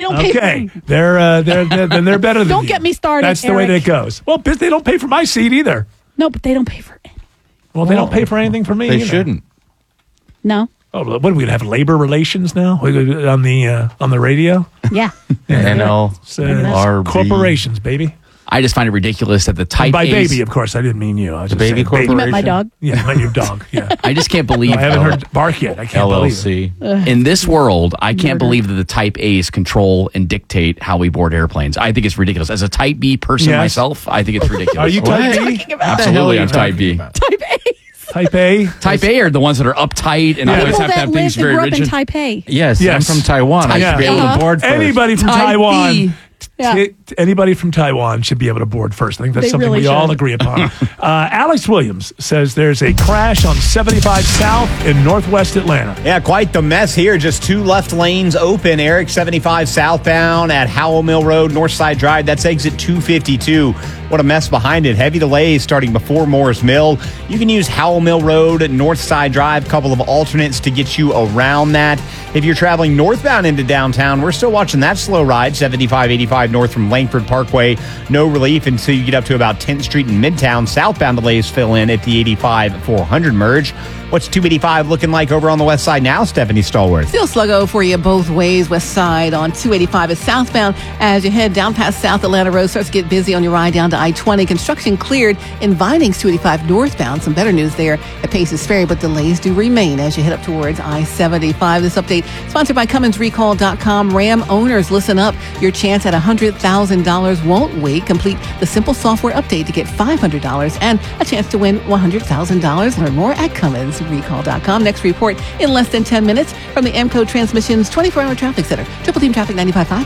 don't pay for Okay, them. they're better than Don't you. get me started, That's the way Eric. that goes. Well, they don't pay for my seat either. No, but they don't pay for it. Well, they don't pay for anything for me. They either. shouldn't. No. Oh, what are we gonna have labor relations now on the radio? Yeah. NLRB. Corporations, baby. I just find it ridiculous that the And Type by A's, baby, of course, I didn't mean you. I was just baby saying corporation? You met my dog. Yeah, I meant your dog. Yeah. I just can't believe I haven't heard bark yet. I can't believe it. LLC. in this world, I can't believe that the Type A's control and dictate how we board airplanes. I think it's ridiculous. As a Type B person Yes. myself, I think it's ridiculous. Are you Type B? Absolutely, I'm Type B. Type A. Type A? Type A are the ones that are uptight and always People have to that have things live very grew up in rigid. Taipei. Yes, Yes. I'm from Taiwan. I should be able to board first. Anybody from Type Taiwan. B. Yeah. Anybody from Taiwan should be able to board first. I think that's They something really we all should. agree upon. Alex Williams says there's a crash on 75 South in northwest Atlanta. Yeah, quite the mess here. Just two left lanes open. Eric, 75 southbound at Howell Mill Road, Northside Drive. That's exit 252. What a mess behind it. Heavy delays starting before Morris Mill. You can use Howell Mill Road, Northside Drive, couple of alternates to get you around that. If you're traveling northbound into downtown, we're still watching that slow ride, 75-85 north from Langford Parkway. No relief until you get up to about 10th Street in Midtown. Southbound delays fill in at the 85-400 merge. What's 285 looking like over on the west side now, Stephanie Stallworth? Still sluggo for you both ways. West side on 285 is southbound. As you head down past South Atlanta Road, starts to get busy on your ride down to I-20. Construction cleared in Vinings 285 northbound. Some better news there at Paces Ferry, but delays do remain as you head up towards I-75. This update sponsored by CummonsRecall.com. Ram owners, listen up. Your chance at $100,000 won't wait. Complete the simple software update to get $500 and a chance to win $100,000. Learn more at CummonsRecall.com. Next report in less than 10 minutes from the Amco Transmissions 24-hour traffic center. Triple Team Traffic 95.5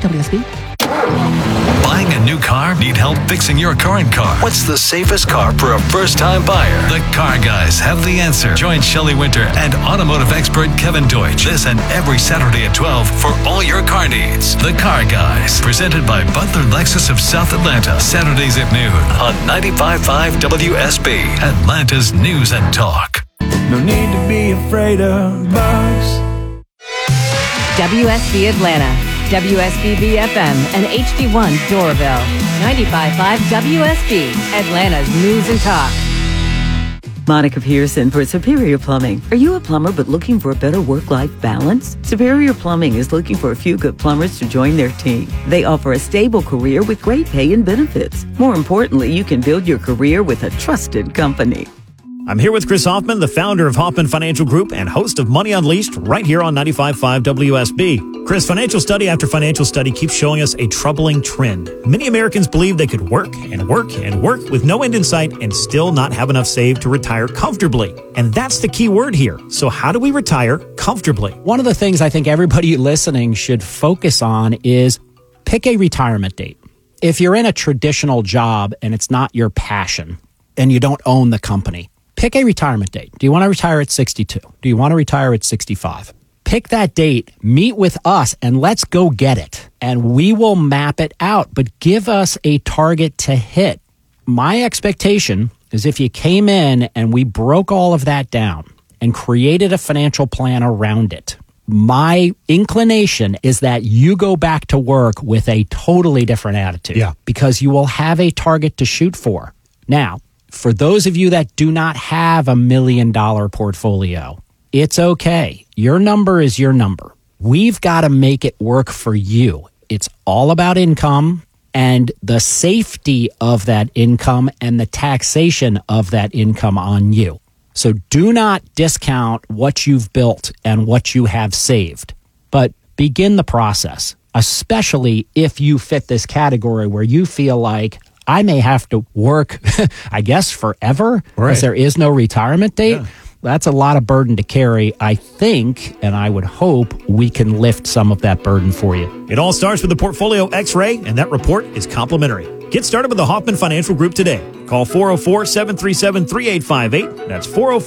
WSB. Buying a new car? Need help fixing your current car? What's the safest car for a first-time buyer? The Car Guys have the answer. Join Shelley Winter and automotive expert Kevin Deutsch this and every Saturday at 12 for all your car needs. The Car Guys, presented by Butler Lexus of South Atlanta. Saturdays at noon on 95.5 WSB, Atlanta's News and Talk. No need to be afraid of bugs. WSB Atlanta, WSB FM, and HD1 Doraville. 95.5 WSB, Atlanta's News and Talk. Monica Pearson for Superior Plumbing. Are you a plumber but looking for a better work-life balance? Superior Plumbing is looking for a few good plumbers to join their team. They offer a stable career with great pay and benefits. More importantly, you can build your career with a trusted company. I'm here with Chris Hoffman, the founder of Hoffman Financial Group and host of Money Unleashed right here on 95.5 WSB. Chris, financial study after financial study keeps showing us a troubling trend. Many Americans believe they could work and work and work with no end in sight and still not have enough saved to retire comfortably. And that's the key word here. So how do we retire comfortably? One of the things I think everybody listening should focus on is pick a retirement date. If you're in a traditional job and it's not your passion and you don't own the company, pick a retirement date. Do you want to retire at 62? Do you want to retire at 65? Pick that date, meet with us, and let's go get it. And we will map it out, but give us a target to hit. My expectation is if you came in and we broke all of that down and created a financial plan around it, my inclination is that you go back to work with a totally different attitude. Yeah. Because you will have a target to shoot for. Now, for those of you that do not have $1 million portfolio, it's okay. Your number is your number. We've got to make it work for you. It's all about income and the safety of that income and the taxation of that income on you. So do not discount what you've built and what you have saved, but begin the process, especially if you fit this category where you feel like I may have to work, I guess, forever because there is no retirement date. Yeah. That's a lot of burden to carry. I think, and I would hope, we can lift some of that burden for you. It all starts with the Portfolio X-Ray, and that report is complimentary. Get started with the Hoffman Financial Group today. Call 404-737-3858. That's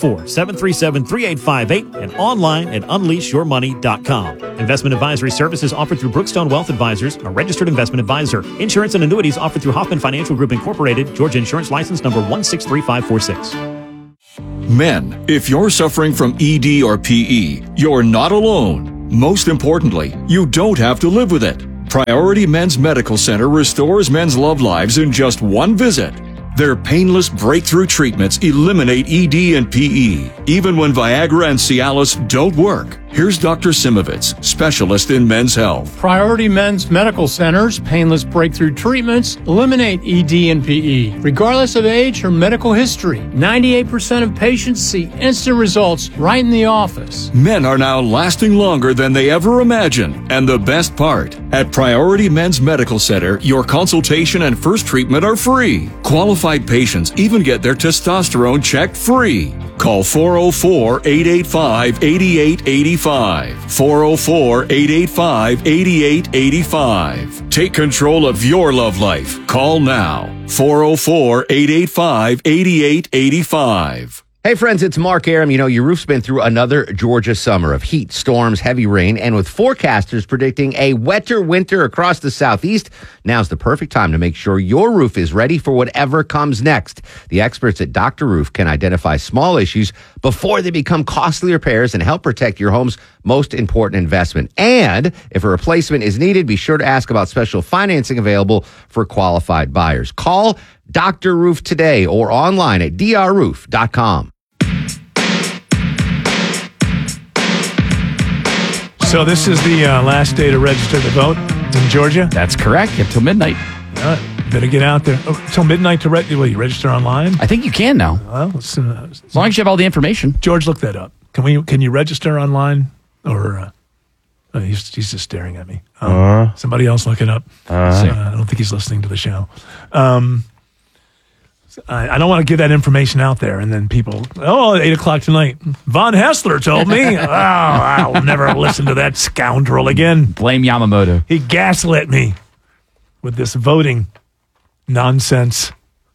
404-737-3858 and online at unleashyourmoney.com. Investment advisory services offered through Brookstone Wealth Advisors, a registered investment advisor. Insurance and annuities offered through Hoffman Financial Group Incorporated, Georgia Insurance License number 163546. Men, if you're suffering from ED or PE, you're not alone. Most importantly, you don't have to live with it. Priority Men's Medical Center restores men's love lives in just one visit. Their painless breakthrough treatments eliminate ED and PE, even when Viagra and Cialis don't work. Here's Dr. Simovitz, specialist in men's health. Priority Men's Medical Center's painless breakthrough treatments eliminate ED and PE, regardless of age or medical history. 98% of patients see instant results right in the office. Men are now lasting longer than they ever imagined. And the best part, at Priority Men's Medical Center, your consultation and first treatment are free. Qualified patients even get their testosterone checked free. Call 404-885-8885. 404-885-8885. Take control of your love life. Call now. 404-885-8885. Hey friends, it's Mark Aram. You know, your roof's been through another Georgia summer of heat, storms, heavy rain, and with forecasters predicting a wetter winter across the southeast, now's the perfect time to make sure your roof is ready for whatever comes next. The experts at Dr. Roof can identify small issues before they become costly repairs and help protect your home's most important investment. And if a replacement is needed, be sure to ask about special financing available for qualified buyers. Call Dr. Roof today or online at drroof.com. So this is the last day to register to vote in Georgia? That's correct. Until midnight. Better get out there. Until midnight to register. You register online? I think you can now. Well, as long as you have all the information. George, look that up. Can you register online? Or he's just staring at me. Somebody else look it up. I don't think he's listening to the show. I don't want to give that information out there, and then people, at 8 o'clock tonight, Von Hessler told me. I'll never listen to that scoundrel again. Blame Yamamoto. He gaslit me with this voting nonsense.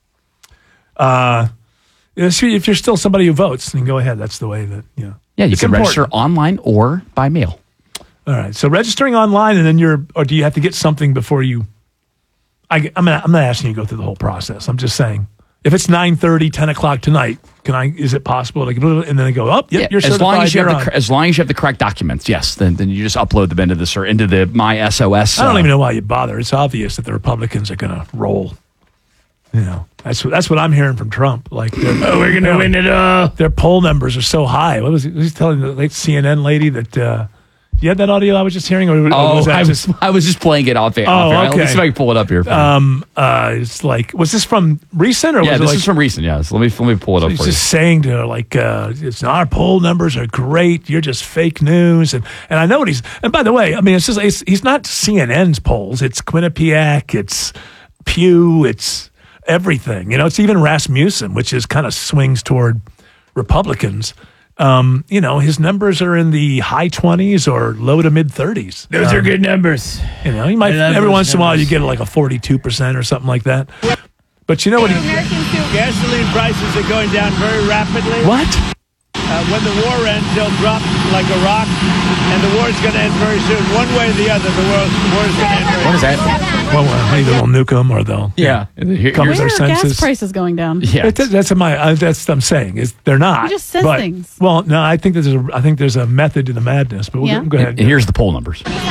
If you're still somebody who votes, then go ahead. That's the way that, Yeah, you can register online or by mail. All right, so registering online, and then or do you have to get something before you? I'm not asking you to go through the whole process. I'm just saying. If it's 9:30, 10 o'clock tonight, is it possible to and then they go, you're certified. As long as you have the correct documents, yes. Then you just upload them into the My SOS. I don't even know why you bother. It's obvious that the Republicans are going to roll. You know, that's what I'm hearing from Trump. Like, we're going to win it all. Their poll numbers are so high. What was he telling the late CNN lady that? You had that audio I was just hearing? Or was that I was just playing it off air. Okay. Let me see if I can pull it up here. It's like, was this from recent? Or this is from recent, yeah. So let me pull it up for you. He's just saying to her, it's our poll numbers are great. You're just fake news. And I know what and by the way, I mean, he's not CNN's polls. It's Quinnipiac. It's Pew. It's everything. You know, it's even Rasmussen, which is kind of swings toward Republicans. His numbers are in the high 20s or low to mid 30s. Those are good numbers. You know, you might every once in a while you get like a 42% or something like that. But you know what? Gasoline prices are going down very rapidly. What? When the war ends, they'll drop like a rock, and the war's going to end very soon. One way or the other, the war is going to end very soon. What is that? Well, either they'll nuke them or they'll come to their senses. Gas prices going down? Yeah, that's what I'm saying. Is they're not. He just says things. Well, no, I think there's a method to the madness. But we'll go ahead. And here's the poll numbers. 7%.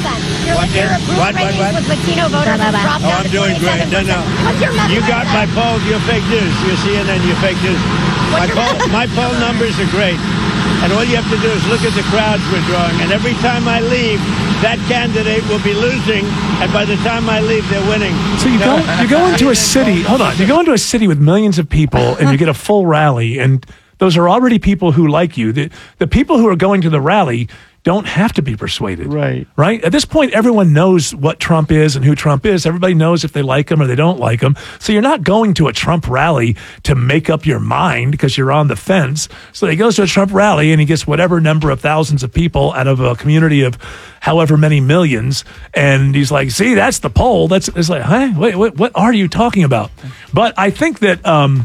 What? With Latino voters have dropped down I'm doing great. No. What's your method? You got my polls. You're fake news. You're CNN. You're fake news. My poll numbers are great. And all you have to do is look at the crowds we're drawing. And every time I leave, that candidate will be losing. And by the time I leave, they're winning. So you go into a city. Hold on. You go into a city with millions of people, and you get a full rally, and those are already people who like you. The people who are going to the rally don't have to be persuaded. Right? At this point, everyone knows what Trump is and who Trump is. Everybody knows if they like him or they don't like him. So you're not going to a Trump rally to make up your mind because you're on the fence. So he goes to a Trump rally and he gets whatever number of thousands of people out of a community of however many millions. And he's like, see, that's the poll. It's like, huh? Wait, what are you talking about? But I think that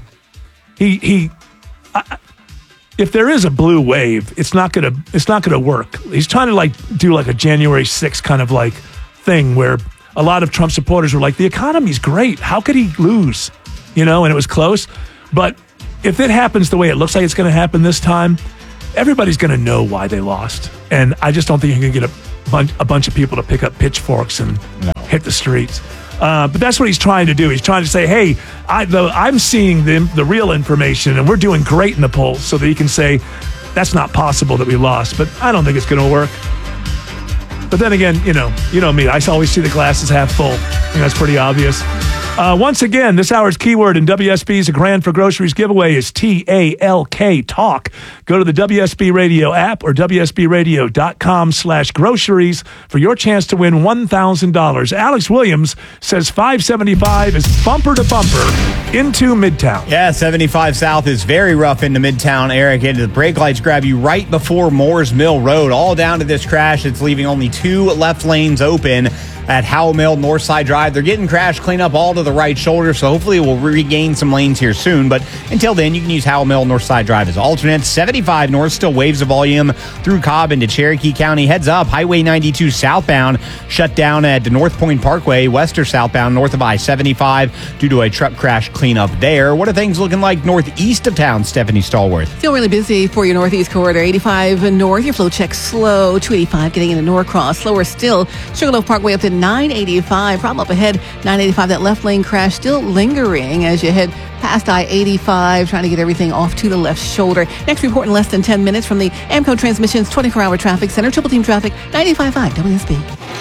if there is a blue wave, it's not gonna work. He's trying to do a January 6th kind of thing where a lot of Trump supporters were like, the economy's great. How could he lose? And it was close. But if it happens the way it looks like it's going to happen this time, everybody's going to know why they lost. And I just don't think you can get a a bunch of people to pick up pitchforks and hit the streets. But that's what he's trying to do. He's trying to say, hey, I'm seeing the real information, and we're doing great in the polls, so that he can say, that's not possible that we lost. But I don't think it's going to work. But then again, you know me. I always see the glasses half full. I think that's pretty obvious. Once again, this hour's keyword in WSB's A Grand for Groceries giveaway is TALK, talk. Go to the WSB Radio app or WSBradio.com/groceries for your chance to win $1,000. Alex Williams says 575 is bumper to bumper into Midtown. Yeah, 75 South is very rough into Midtown, Eric. And the brake lights grab you right before Moores Mill Road, all down to this crash. It's leaving only 2 left lanes open at Howell Mill, Northside Drive. They're getting crash cleanup all to the right shoulder, so hopefully we'll regain some lanes here soon. But until then, you can use Howell Mill, Northside Drive as alternate. 75 North still waves of volume through Cobb into Cherokee County. Heads up, Highway 92 southbound shut down at the North Point Parkway, west or southbound north of I-75 due to a truck crash cleanup there. What are things looking like northeast of town, Stephanie Stallworth? Still really busy for your northeast corridor. 85 north, your flow check slow. 285 getting into Norcross. Slower still. Sugarloaf Parkway up to 985. Problem up ahead, 985. That left lane crash still lingering as you head past I-85, trying to get everything off to the left shoulder. Next report in less than 10 minutes from the AMCO Transmissions 24-hour traffic center. Triple team traffic, 95.5 WSB.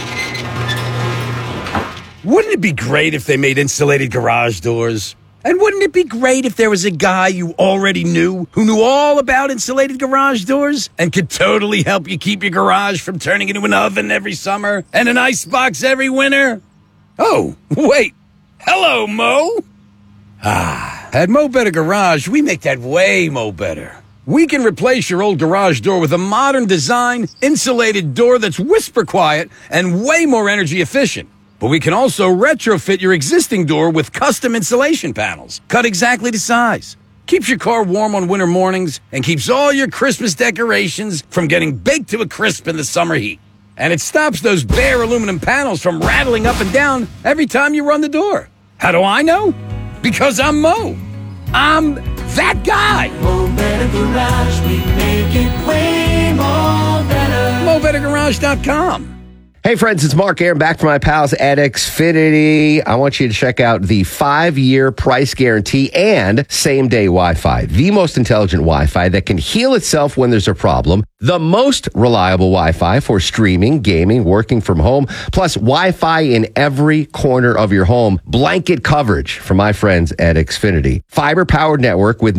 Wouldn't it be great if they made insulated garage doors? And wouldn't it be great if there was a guy you already knew who knew all about insulated garage doors and could totally help you keep your garage from turning into an oven every summer and an icebox every winter? Oh, wait. Hello, Mo. At Mo Better Garage, we make that way Mo Better. We can replace your old garage door with a modern design, insulated door that's whisper quiet and way more energy efficient. But we can also retrofit your existing door with custom insulation panels, cut exactly to size. Keeps your car warm on winter mornings and keeps all your Christmas decorations from getting baked to a crisp in the summer heat. And it stops those bare aluminum panels from rattling up and down every time you run the door. How do I know? Because I'm Mo. I'm that guy. Mo Better Garage, we make it way more better. MoBetterGarage.com. Hey friends, it's Mark Aaron back from my pals at Xfinity. I want you to check out the 5-year price guarantee and same-day Wi-Fi. The most intelligent Wi-Fi that can heal itself when there's a problem. The most reliable Wi-Fi for streaming, gaming, working from home. Plus Wi-Fi in every corner of your home. Blanket coverage from my friends at Xfinity. Fiber-powered network with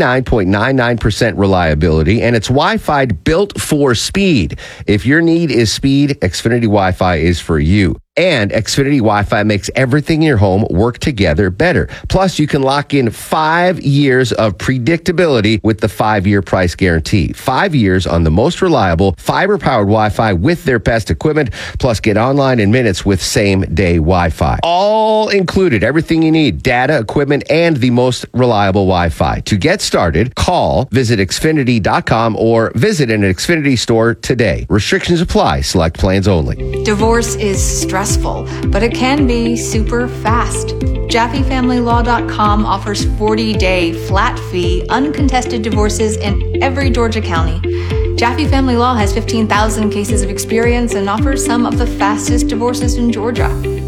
99.99% reliability. And it's Wi-Fi built for speed. If your need is speed, Xfinity Wi-Fi is for you. And Xfinity Wi-Fi makes everything in your home work together better. Plus, you can lock in 5 years of predictability with the 5-year price guarantee. 5 years on the most reliable fiber-powered Wi-Fi with their best equipment. Plus, get online in minutes with same-day Wi-Fi. All included, everything you need, data, equipment, and the most reliable Wi-Fi. To get started, visit Xfinity.com or visit an Xfinity store today. Restrictions apply. Select plans only. Divorce is stressful, but it can be super fast. JaffeFamilyLaw.com offers 40-day flat fee uncontested divorces in every Georgia county. Jaffe Family Law has 15,000 cases of experience and offers some of the fastest divorces in Georgia.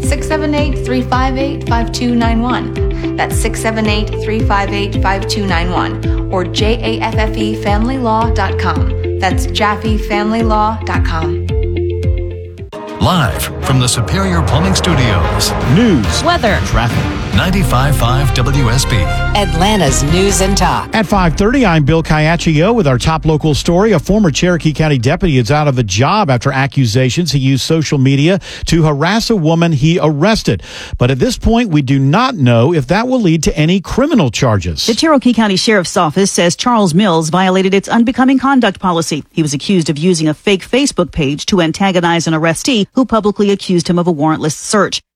678-358-5291. That's 678-358-5291 or JaffeFamilyLaw.com. That's JaffeFamilyLaw.com. Live from the Superior Plumbing Studios. News, weather, Traffic. 95.5 WSB. Atlanta's News and Talk. At 5:30, I'm Bill Caiaccio with our top local story. A former Cherokee County deputy is out of a job after accusations he used social media to harass a woman he arrested. But at this point, we do not know if that will lead to any criminal charges. The Cherokee County Sheriff's Office says Charles Mills violated its unbecoming conduct policy. He was accused of using a fake Facebook page to antagonize an arrestee who publicly accused him of a warrantless search.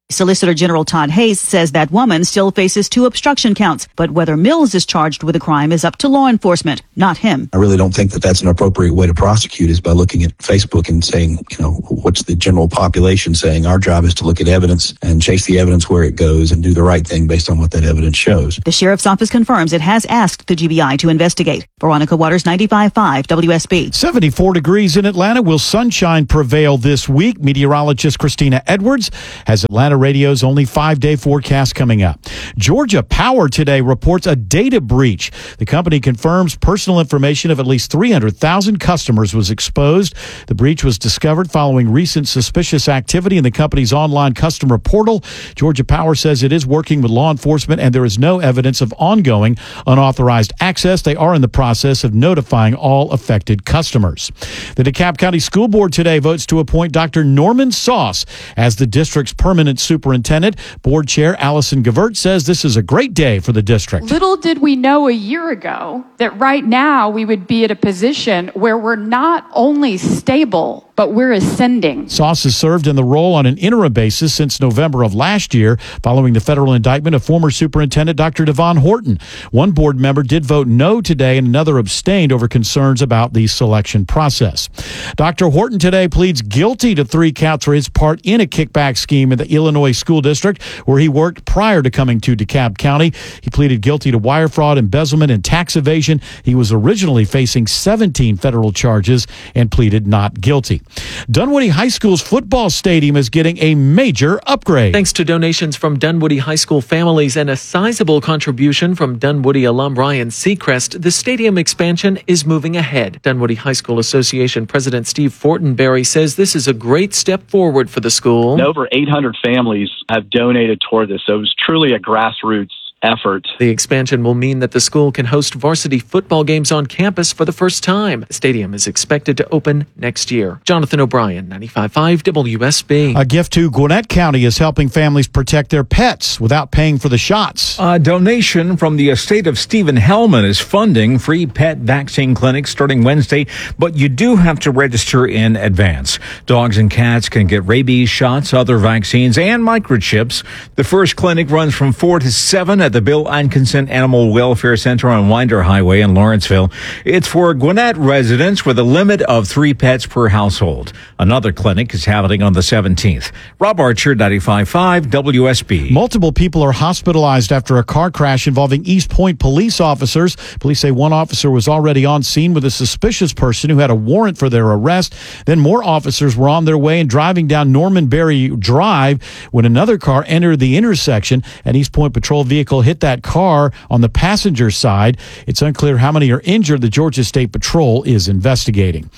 Solicitor General Todd Hayes says that woman still faces 2 obstruction counts, but whether Mills is charged with a crime is up to law enforcement, not him. I really don't think that that's an appropriate way to prosecute, is by looking at Facebook and saying, what's the general population saying? Our job is to look at evidence and chase the evidence where it goes and do the right thing based on what that evidence shows. The sheriff's office confirms it has asked the GBI to investigate. Veronica Waters, 95.5 WSB. 74 degrees in Atlanta. Will sunshine prevail this week? Meteorologist Christina Edwards has Atlanta Radio's only 5-day forecast coming up. Georgia Power today reports a data breach. The company confirms personal information of at least 300,000 customers was exposed. The breach was discovered following recent suspicious activity in the company's online customer portal. Georgia Power says it is working with law enforcement and there is no evidence of ongoing unauthorized access. They are in the process of notifying all affected customers. The DeKalb County School Board today votes to appoint Dr. Norman Sauce as the district's permanent superintendent. Board Chair Allison Gavert says this is a great day for the district. Little did we know a year ago that right now we would be at a position where we're not only stable, but we're ascending. Sauce has served in the role on an interim basis since November of last year, following the federal indictment of former Superintendent Dr. Devon Horton. One board member did vote no today and another abstained over concerns about the selection process. Dr. Horton today pleads guilty to 3 counts for his part in a kickback scheme in the Illinois School District, where he worked prior to coming to DeKalb County. He pleaded guilty to wire fraud, embezzlement, and tax evasion. He was originally facing 17 federal charges and pleaded not guilty. Dunwoody High School's football stadium is getting a major upgrade. Thanks to donations from Dunwoody High School families and a sizable contribution from Dunwoody alum Ryan Seacrest, the stadium expansion is moving ahead. Dunwoody High School Association President Steve Fortenberry says this is a great step forward for the school. Over 800 families have donated toward this, so it was truly a grassroots effort. The expansion will mean that the school can host varsity football games on campus for the first time. The stadium is expected to open next year. Jonathan O'Brien, 95.5 WSB. A gift to Gwinnett County is helping families protect their pets without paying for the shots. A donation from the estate of Stephen Hellman is funding free pet vaccine clinics starting Wednesday, but you do have to register in advance. Dogs and cats can get rabies shots, other vaccines, and microchips. The first clinic runs from 4 to 7 at the Bill Atkinson Animal Welfare Center on Winder Highway in Lawrenceville. It's for Gwinnett residents with a limit of 3 pets per household. Another clinic is happening on the 17th. Rob Archer, 95.5 WSB. Multiple people are hospitalized after a car crash involving East Point police officers. Police say one officer was already on scene with a suspicious person who had a warrant for their arrest. Then more officers were on their way and driving down Norman Berry Drive when another car entered the intersection. An East Point patrol vehicle hit that car on the passenger side. It's unclear how many are injured. The Georgia State Patrol is investigating.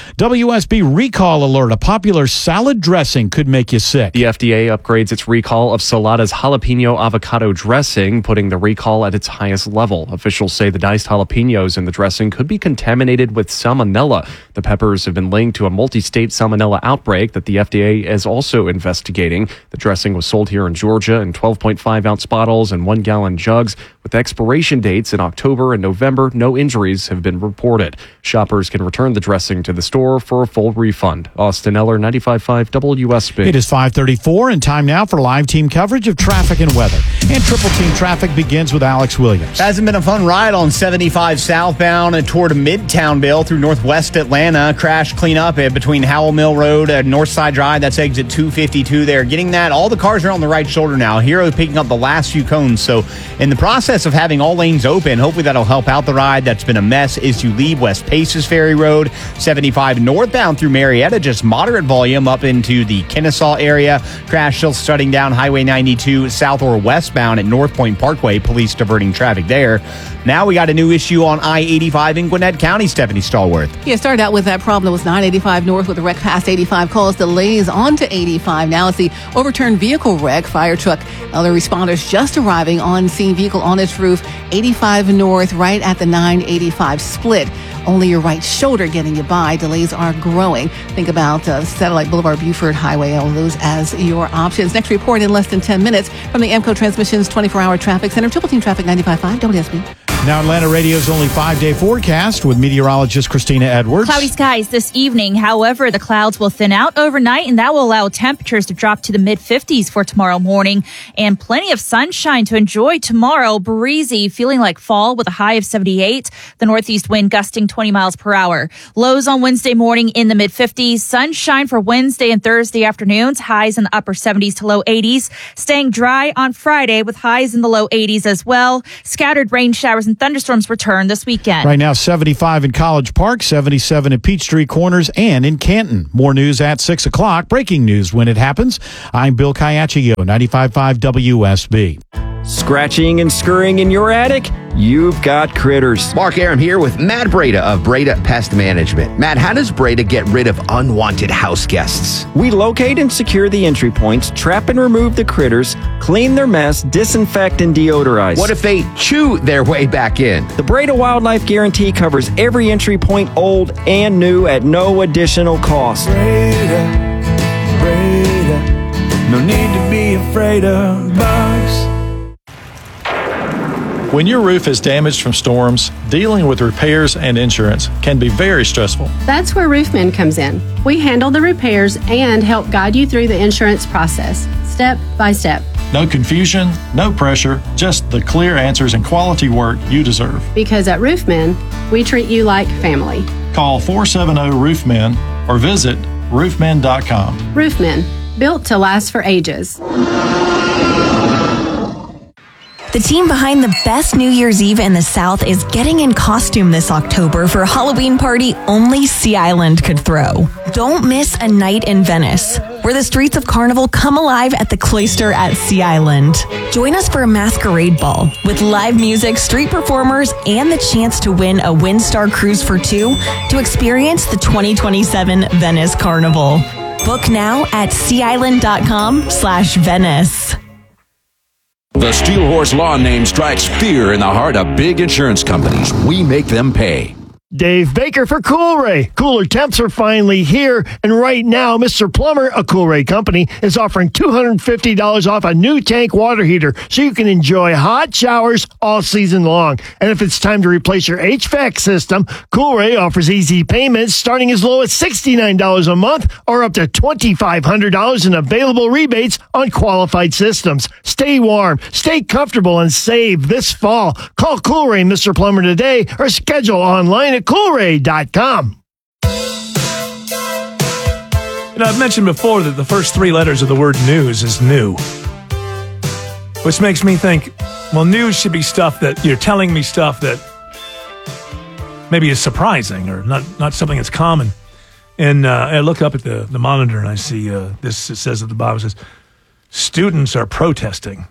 WSB recall alert. A popular salad dressing could make you sick. The FDA upgrades its recall of Salada's jalapeno avocado dressing, putting the recall at its highest level. Officials say the diced jalapenos in the dressing could be contaminated with salmonella. The peppers have been linked to a multi-state salmonella outbreak that the FDA is also investigating. The dressing was sold here in Georgia in 12.5-ounce bottles and 1-gallon jugs with expiration dates in October and November. No injuries have been reported. Shoppers can return the dressing to the store for a full refund. Austin Eller, 95.5 WSB. It is 5:34 and time now for live team coverage of traffic and weather. And Triple Team Traffic begins with Alex Williams. Hasn't been a fun ride on 75 southbound and toward Midtownville through northwest Atlanta. Crash cleanup between Howell Mill Road and Northside Drive. That's exit 252 there. Getting that. All the cars are on the right shoulder now. Hero picking up the last few cones. So in the process of having all lanes open, hopefully that'll help out the ride. That's been a mess as you leave West Paces Ferry Road. 75 northbound through Marietta. Just moderate volume up into the Kennesaw area. Crash still shutting down Highway 92 south or westbound at North Point Parkway. Police diverting traffic there. Now we got a new issue on I-85 in Gwinnett County. Stephanie Stallworth. Yeah, started out with that problem. It was 985 north with a wreck past 85. Caused delays onto 85. Now it's the overturned vehicle wreck. Fire truck. Other responders just arriving on scene. Vehicle on its roof. 85 north right at the 985 split. Only your right shoulder getting you by. Delays are growing. Think about Satellite Boulevard, Buford Highway, all of those as your options. Next report in less than 10 minutes from the AMCO Transmissions 24-hour traffic center. Triple Team Traffic 95.5 WSB. Now Atlanta Radio's only 5-day forecast with meteorologist Christina Edwards. Cloudy skies this evening. However, the clouds will thin out overnight, and that will allow temperatures to drop to the mid-50s for tomorrow morning. And plenty of sunshine to enjoy tomorrow. Breezy, feeling like fall with a high of 78. The northeast wind gusting 20 miles per hour. Lows on Wednesday morning in the mid-50s. Sunshine for Wednesday and Thursday afternoons. Highs in the upper 70s to low 80s. Staying dry on Friday with highs in the low 80s as well. Scattered rain showers and thunderstorms return this weekend. Right now, 75 in College Park, 77 in Peachtree Corners, and in Canton. More news at 6 o'clock. Breaking news when it happens. I'm Bill Caiaccio, 95.5 WSB. Scratching and scurrying in your attic? You've got critters. Mark Aram here with Matt Breda of Breda Pest Management. Matt, how does Breda get rid of unwanted house guests? We locate and secure the entry points, trap and remove the critters, clean their mess, disinfect and deodorize. What if they chew their way back in? The Breda Wildlife Guarantee covers every entry point, old and new, at no additional cost. Breda, no need to be afraid of bugs. When your roof is damaged from storms, dealing with repairs and insurance can be very stressful. That's where Roofmen comes in. We handle the repairs and help guide you through the insurance process, step by step. No confusion, no pressure, just the clear answers and quality work you deserve. Because at Roofmen, we treat you like family. Call 470-ROOFMEN or visit roofmen.com. Roofmen, built to last for ages. The team behind the best New Year's Eve in the South is getting in costume this October for a Halloween party only Sea Island could throw. Don't miss a night in Venice, where the streets of Carnival come alive at the Cloister at Sea Island. Join us for a masquerade ball with live music, street performers, and the chance to win a Windstar cruise for two to experience the 2027 Venice Carnival. Book now at seaisland.com/Venice. The Steel Horse Lawn name strikes fear in the heart of big insurance companies. We make them pay. Dave Baker for Coolray. Cooler temps are finally here, and right now, Mr. Plumber, a Coolray company, is offering $250 off a new tank water heater so you can enjoy hot showers all season long. And if it's time to replace your HVAC system, Coolray offers easy payments starting as low as $69 a month or up to $2,500 in available rebates on qualified systems. Stay warm, stay comfortable, and save this fall. Call Coolray, Mr. Plumber, today or schedule online at Coolray.com. I've mentioned before that the first three letters of the word news is new, which makes me think, well, news should be stuff that you're telling me stuff that maybe is surprising or not something that's common. And I look up at the monitor and I see this. It says at the bottom, it says, students are protesting.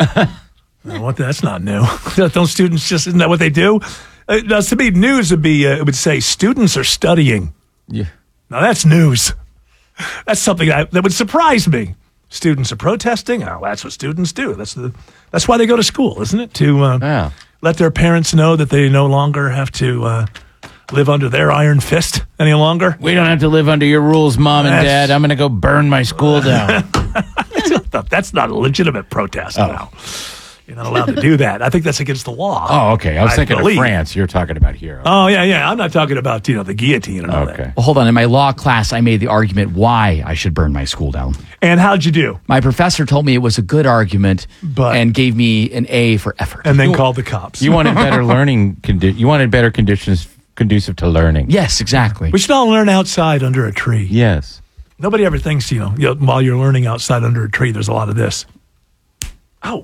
That's not new. Don't students just, isn't that what they do? Now, to me, news would be, it would say, students are studying. Yeah. Now, that's news. That's something that would surprise me. Students are protesting. Oh, that's what students do. That's why they go to school, isn't it? To let their parents know that they no longer have to live under their iron fist any longer. We don't have to live under your rules, Mom and Dad. I'm going to go burn my school down. That's not a legitimate protest now. You're not allowed to do that. I think that's against the law. Oh, okay. I was thinking of France. You're talking about here. Oh, yeah. I'm not talking about, the guillotine and all that. Well, hold on. In my law class, I made the argument why I should burn my school down. And how'd you do? My professor told me it was a good argument and gave me an A for effort. And then called the cops. You wanted better you wanted better conditions conducive to learning. Yes, exactly. We should all learn outside under a tree. Yes. Nobody ever thinks, while you're learning outside under a tree, there's a lot of this. Oh.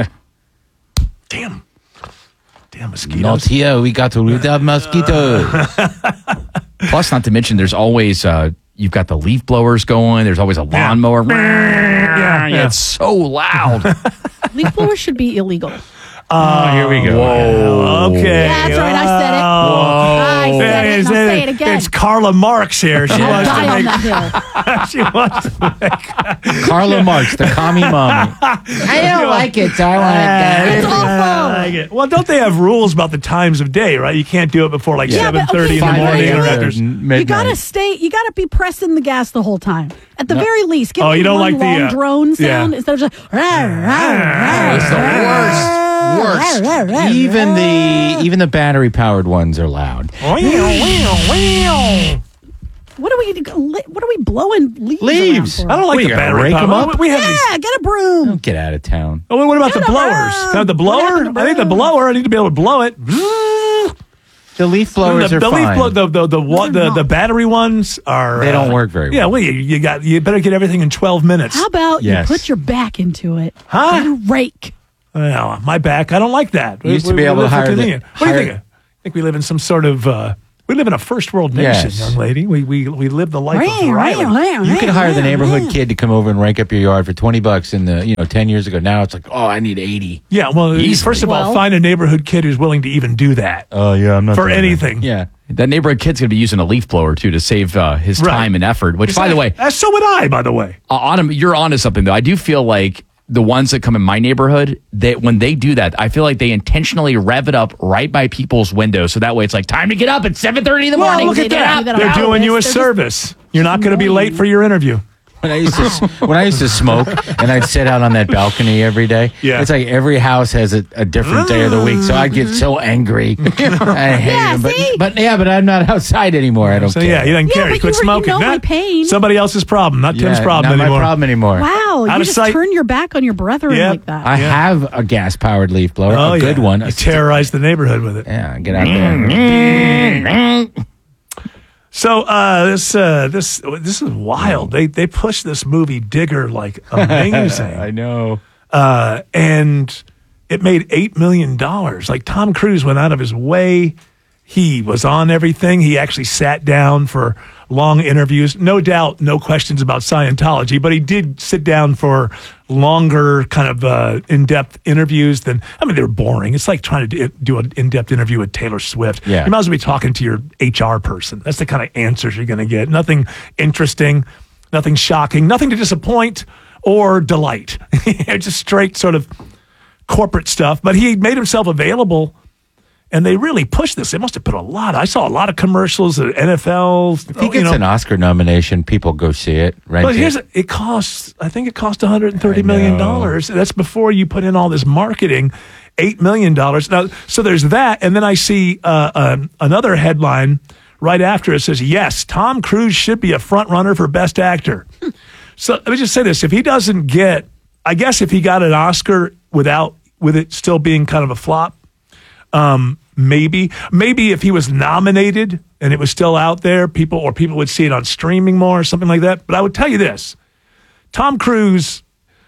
Damn mosquitoes. Not here. We got to rid of mosquitoes. Plus, not to mention, there's always, you've got the leaf blowers going. There's always a lawnmower. Yeah. It's so loud. Leaf blowers should be illegal. Oh, here we go. Whoa. Okay. Yeah, that's right. I said it. I said it. And I'll say it again. It's Carla Marx here. She wants to die make. on that hill. She wants to make. Carla Marx, the commie mommy. I don't like it. I want it. It's awful. I like it. Well, don't they have rules about the times of day, right? You can't do it before 7:30 in the morning or after midnight. You gotta be pressing the gas the whole time. At the very least, give me you don't one like the long drone sound instead of just It's the worst. Even the battery powered ones are loud. What are we blowing leaves? Leaves. around for? I don't like What, the you gotta battery rake 'em power. up? We have these. Yeah, get a broom. Don't get out of town. Oh, what about the blowers? Can I have the blower? I need the blower. I need to be able to blow it. The leaf blowers are fine. The battery ones are. They don't work very well. Yeah, well, you better get everything in 12 minutes. How about Yes. you put your back into it? Huh? Get a rake. Well, my back, I don't like that. You used to be able to live for hire the- convenience. What do you think? I think we live in some sort of. We live in a first world nation, Yes. young lady. We live the life of Riley. You could hire the neighborhood kid to come over and rake up your yard for $20 in the 10 years ago. Now it's like, oh, I need 80. Yeah, well, first of all, find a neighborhood kid who's willing to even do that. Oh yeah, I'm not for doing that. anything. Yeah. That neighborhood kid's going to be using a leaf blower, too, to save his time and effort, which, by the way... So would I, by the way. Autumn, you're onto something, though. I do feel like the ones that come in my neighborhood, when they do that, I feel like they intentionally rev it up right by people's windows. So that way it's like, time to get up at 7:30 in the morning. Look at that. They're doing you a service. You're not going to be late for your interview. When I used to smoke and I'd sit out on that balcony every day, it's like every house has a different day of the week. So I'd get so angry. I hate it. But I'm not outside anymore. I don't care. Yeah, you didn't care. You quit smoking. my pain. Somebody else's problem, not Tim's problem not anymore. my problem anymore. Wow, Out you of just sight. turn your back on your brethren like that. I have a gas-powered leaf blower, a good one. You terrorize the neighborhood with it. Yeah, get out there. So this is wild. They push this movie Digger like amazing. I know. And it made $8 million. Like Tom Cruise went out of his way. He was on everything. He actually sat down for long interviews. No doubt, no questions about Scientology, but he did sit down for longer kind of in-depth interviews than, they were boring. It's like trying to do an in-depth interview with Taylor Swift. Yeah. You might as well be talking to your HR person. That's the kind of answers you're going to get. Nothing interesting, nothing shocking, nothing to disappoint or delight. Just straight sort of corporate stuff. But he made himself available. And they really pushed this. They must have put a lot. I saw a lot of commercials at NFL. If he gets an Oscar nomination, people go see it. Rent But it. it costs. I think it cost $130 million. That's before you put in all this marketing. $8 million. Now, so there's that, and then I see another headline right after it says, "Yes, Tom Cruise should be a front runner for Best Actor." So let me just say this: if he doesn't get, I guess if he got an Oscar with it still being kind of a flop. Maybe if he was nominated and it was still out there, people would see it on streaming more or something like that. But I would tell you this, Tom Cruise,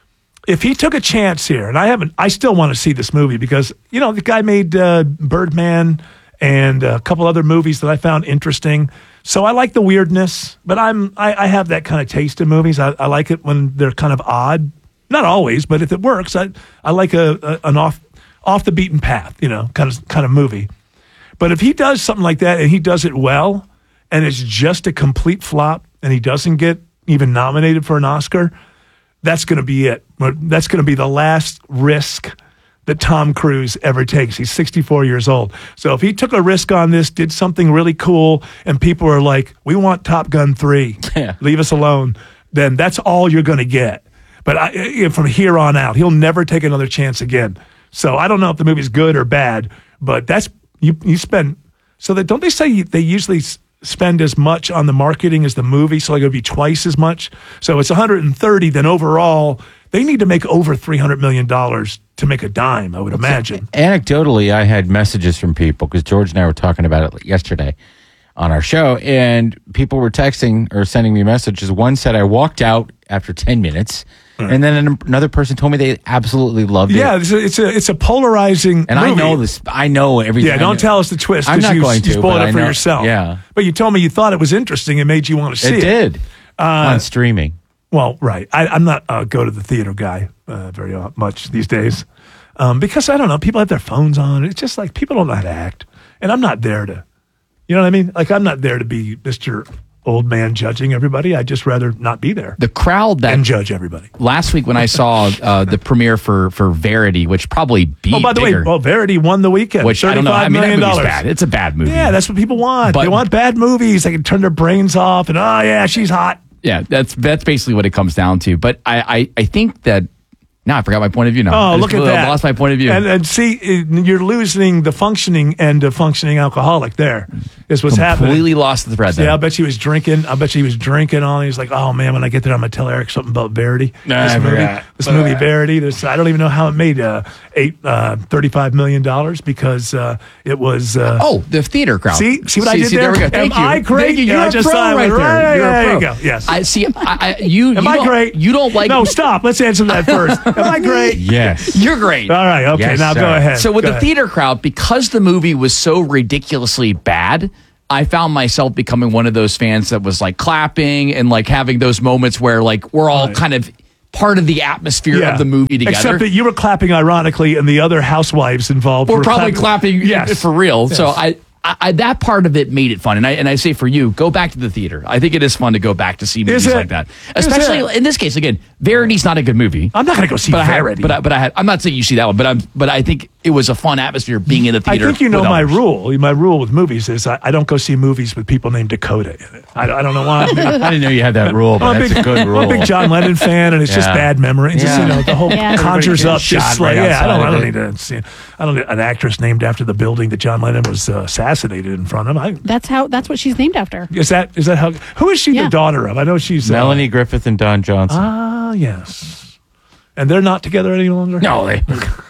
if he took a chance here, and I still want to see this movie because, the guy made Birdman and a couple other movies that I found interesting. So I like the weirdness, but I have that kind of taste in movies. I like it when they're kind of odd. Not always, but if it works, I like an off the beaten path, kind of movie. But if he does something like that and he does it well and it's just a complete flop and he doesn't get even nominated for an Oscar, that's going to be it. That's going to be the last risk that Tom Cruise ever takes. He's 64 years old. So if he took a risk on this, did something really cool, and people are like, we want Top Gun 3, leave us alone, then that's all you're going to get. But from here on out, he'll never take another chance again. So I don't know if the movie's good or bad, but that's you spend. So that don't they say they usually spend as much on the marketing as the movie? So like it would be twice as much. So it's 130. Then overall, they need to make over $300 million to make a dime. I would imagine. Anecdotally, I had messages from people because George and I were talking about it yesterday on our show, and people were texting or sending me messages. One said I walked out after 10 minutes. And then another person told me they absolutely loved it. Yeah, it's a polarizing and movie. I know this. I know everything. Yeah, don't tell us the twist. I'm not going to. You spoiled it for know, yourself. Yeah. But you told me you thought it was interesting. It made you want to see it. It did. On streaming. Well, right. I'm not a go to the theater guy very much these days. Because, I don't know, people have their phones on. It's just like people don't know how to act. And I'm not there to, you know what I mean? Like, I'm not there to be Mr. Old man judging everybody. I'd just rather not be there. The crowd that and judge everybody. Last week when I saw the premiere for Verity, which probably beat by the Digger, way, Verity won the weekend. which I don't know. I mean, that $35 movie's million. bad. It's a bad movie. Yeah, that's what people want. But- they want bad movies. They can turn their brains off and, oh, yeah, she's hot. Yeah, that's basically what it comes down to. But I think that Now I forgot my point of view now. Oh, look at that. I lost my point of view. And see, you're losing the functioning end of functioning alcoholic there is what's happening. Completely lost the thread there. Yeah, I bet she was drinking. He was drinking all. He was like, oh, man, when I get there, I'm going to tell Eric something about Verity. This movie, Verity. I don't even know how it made $35 million because it was... the theater crowd. See what I did there? There we go. Thank you. I great? You're a pro right there. There you go. Yes. Am I great? You don't like... No, stop. Let's answer that first. Am I great? Yes. You're great. All right. Okay. Yes, now sir. go ahead. So with the theater crowd, because the movie was so ridiculously bad, I found myself becoming one of those fans that was like clapping and like having those moments where like we're all kind of part of the atmosphere of the movie together. Except that you were clapping ironically, and the other housewives involved were probably clapping for real. Yes. So I that part of it made it fun. And I say for you, go back to the theater. I think it is fun to go back to see movies like that. Especially in this case, again, Verity's not a good movie. I'm not going to go see Verity. I'm not saying you see that one, but I think it was a fun atmosphere being in the theater. I think you know my rule. My rule with movies is I don't go see movies with people named Dakota in it. I don't know why. I didn't know you had that rule, but that's a good rule. I'm a big John Lennon fan, and it's just bad memory. It's just, the whole conjures up just like, I don't need to see. I don't need an actress named after the building that John Lennon was assassinated in front of. That's what she's named after. Is that how? Who is she the daughter of? I know she's Melanie Griffith and Don Johnson. Ah, yes. And they're not together any longer? No, they're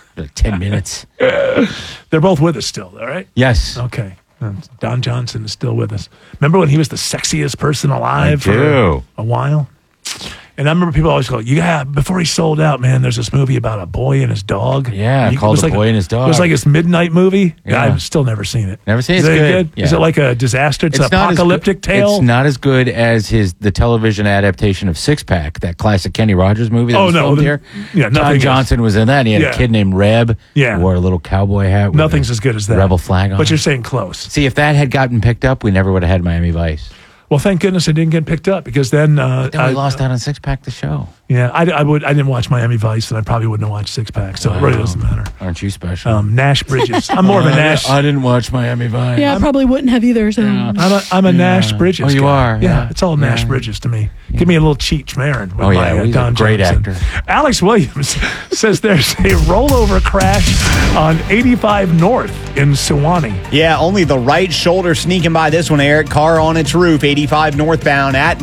10 minutes. They're both with us still, all right? Yes. Okay. Don Johnson is still with us. Remember when he was the sexiest person alive for a while? And I remember people always go, before he sold out, man, there's this movie about a boy and his dog. Yeah, called The Boy and His Dog. It was like his midnight movie. Yeah. I've still never seen it. Never seen it. Is It's it good. Yeah. Is it like a disaster? It's an apocalyptic tale? It's not as good as the television adaptation of Six Pack, that classic Kenny Rogers movie that was filmed here. Yeah, Don Johnson was in that. He had a kid named Reb who wore a little cowboy hat. With Nothing's as good as that. Rebel flag on But it. you're saying close. See, if that had gotten picked up, we never would have had Miami Vice. Well, thank goodness it didn't get picked up because then... Then we lost out on Six Pack, the show. Yeah, I didn't watch Miami Vice, and I probably wouldn't have watched Six Pack, so it really doesn't matter. Aren't you special? Nash Bridges. I'm more of a Nash. I didn't watch Miami Vice. Yeah, I probably wouldn't have either. So. I'm a Nash Bridges. Oh, you guy. are? Yeah, it's all Nash Bridges to me. Give me a little Cheech Marin. With he's Don a great Johnson. actor. Alex Williams says there's a rollover crash on 85 North in Sewanee. Yeah, only the right shoulder sneaking by this one, Eric. Car on its roof, 85 northbound at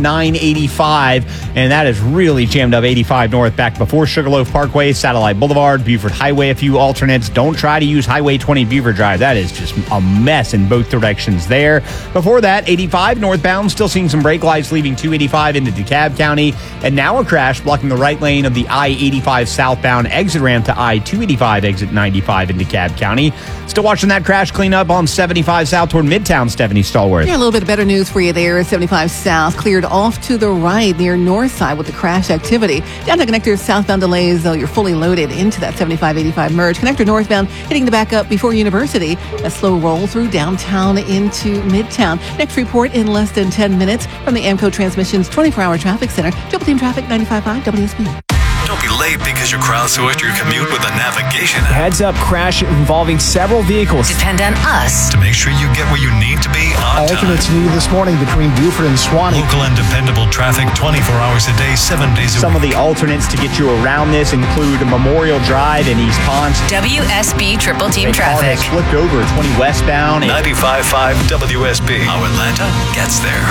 985. And that is really jammed up 85 north back before Sugarloaf Parkway, Satellite Boulevard, Buford Highway, a few alternates. Don't try to use Highway 20 Beaver Drive. That is just a mess in both directions there. Before that, 85 northbound, still seeing some brake lights leaving 285 into DeKalb County. And now a crash blocking the right lane of the I-85 southbound exit ramp to I-285 exit 95 in DeKalb County. Still watching that crash clean up on 75 south toward Midtown, Stephanie Stallworth. Yeah, a little bit of better news for you there. 75 south cleared off to the right near north side with the crash activity. Down to connector southbound delays, though you're fully loaded into that 75-85 merge. Connector northbound hitting the back up before University. A slow roll through downtown into Midtown. Next report in less than 10 minutes from the AMCO Transmissions 24-hour traffic center. Triple Team Traffic 95.5 WSB. Don't be late because you crowdsourced your commute with a navigation app. Heads up crash involving several vehicles. Depend on us To make sure you get where you need to be on time. Alternates needed this morning between Buford and Swanee. Local and dependable traffic 24 hours a day, 7 days a week. Some of the alternates to get you around this include Memorial Drive in East Ponce. WSB Triple Team Traffic. Flipped over 20 westbound. 95.5 WSB. How Atlanta gets there.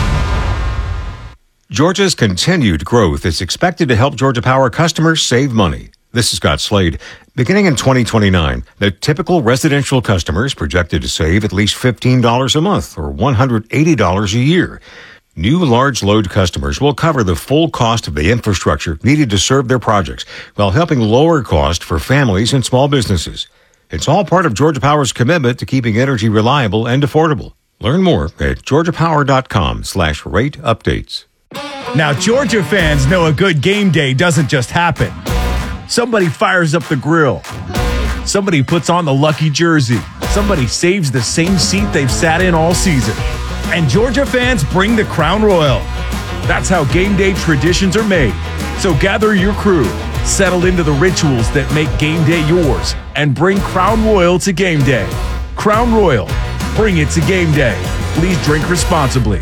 Georgia's continued growth is expected to help Georgia Power customers save money. This is Scott Slade. Beginning in 2029, the typical residential customer is projected to save at least $15 a month or $180 a year. New large load customers will cover the full cost of the infrastructure needed to serve their projects while helping lower cost for families and small businesses. It's all part of Georgia Power's commitment to keeping energy reliable and affordable. Learn more at georgiapower.com/rate updates. Now, Georgia fans know a good game day doesn't just happen. Somebody fires up the grill. Somebody puts on the lucky jersey. Somebody saves the same seat they've sat in all season. And Georgia fans bring the Crown Royal. That's how game day traditions are made. So gather your crew, settle into the rituals that make game day yours, and bring Crown Royal to game day. Crown Royal, bring it to game day. Please drink responsibly.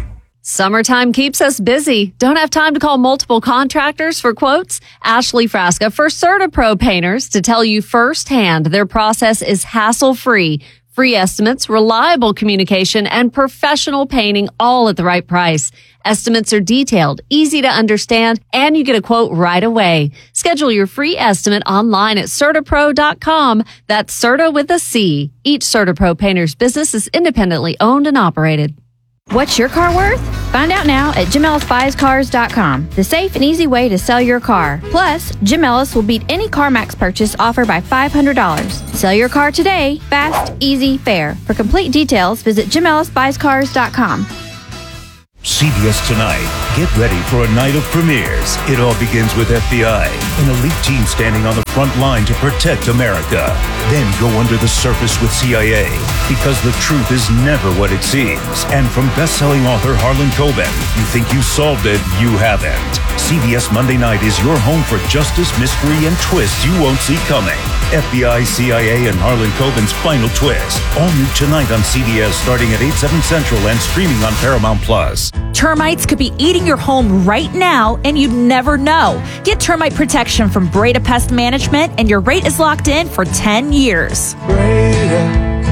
Summertime keeps us busy. Don't have time to call multiple contractors for quotes? Ashley Frasca for CertaPro Painters to tell you firsthand their process is hassle-free. Free estimates, reliable communication, and professional painting all at the right price. Estimates are detailed, easy to understand, and you get a quote right away. Schedule your free estimate online at CertaPro.com. That's Certa with a C. Each CertaPro Painters business is independently owned and operated. What's your car worth? Find out now at JimEllisBuysCars.com, the safe and easy way to sell your car. Plus, Jim Ellis will beat any CarMax purchase offer by $500. Sell your car today, fast, easy, fair. For complete details, visit JimEllisBuysCars.com. CBS Tonight. Get ready for a night of premieres. It all begins with FBI, an elite team standing on the front line to protect America. Then go under the surface with CIA, because the truth is never what it seems. And from best-selling author Harlan Coben, you think you solved it, you haven't. CBS Monday Night is your home for justice, mystery, and twists you won't see coming. FBI, CIA, and Harlan Coben's final twist. All new tonight on CBS starting at 8/7 Central and streaming on Paramount+. Termites could be eating your home right now, and you'd never know. Get termite protection from Breda Pest Management, and your rate is locked in for 10 years. Breda,